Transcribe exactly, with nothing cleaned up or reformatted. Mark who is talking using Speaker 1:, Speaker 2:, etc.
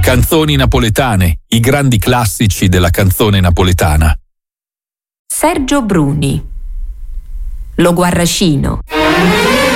Speaker 1: Canzoni napoletane, i grandi classici della canzone napoletana.
Speaker 2: Sergio Bruni. Lo Guarracino.